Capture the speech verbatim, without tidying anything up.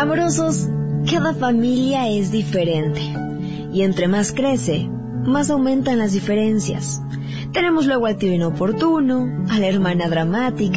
Amorosos, cada familia es diferente. Y entre más crece, más aumentan las diferencias. Tenemos luego al tío inoportuno, a la hermana dramática,